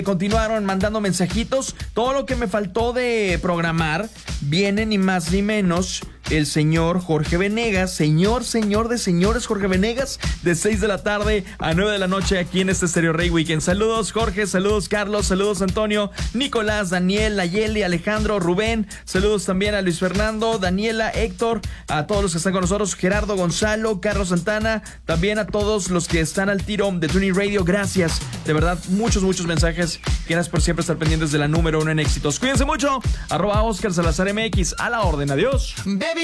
continuaron mandando mensajitos. Todo lo que me faltó de programar viene ni más ni menos el señor Jorge Venegas, señor de señores Jorge Venegas, de 6 de la tarde a 9 de la noche aquí en este Stereo Rey Weekend. Saludos Jorge, saludos Carlos, saludos Antonio, Nicolás, Daniel, Nayeli, Alejandro, Rubén, saludos también a Luis Fernando, Daniela, Héctor, a todos los que están con nosotros, Gerardo, Gonzalo, Carlos Santana, también a todos los que están al tiro de Tuning Radio. Gracias, de verdad, muchos mensajes. Gracias por siempre estar pendientes de la número 1 en éxitos. Cuídense mucho, @Oscar Salazar MX, a la orden, adiós. Baby.